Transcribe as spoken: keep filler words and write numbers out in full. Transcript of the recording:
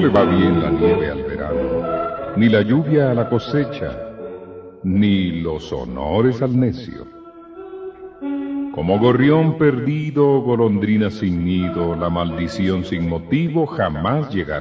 le va bien la nieve al verano, ni la lluvia a la cosecha, ni los honores al necio. Como gorrión perdido, golondrina sin nido, la maldición sin motivo jamás llegará.